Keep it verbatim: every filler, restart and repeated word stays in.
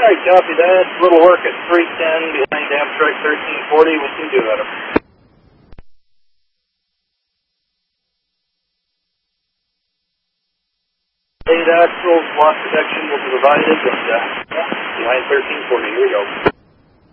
right, copy that. Little work at three ten behind Amtrak thirteen forty. We can do that. Eight axles, loss protection will be provided, and uh, behind thirteen forty. Here we go.